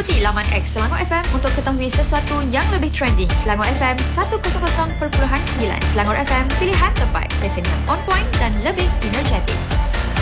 Ikuti laman X Selangor FM untuk ketahui sesuatu yang lebih trending. Selangor FM 100.9, Selangor FM, pilihan tepat, stesen yang on point dan lebih energetik.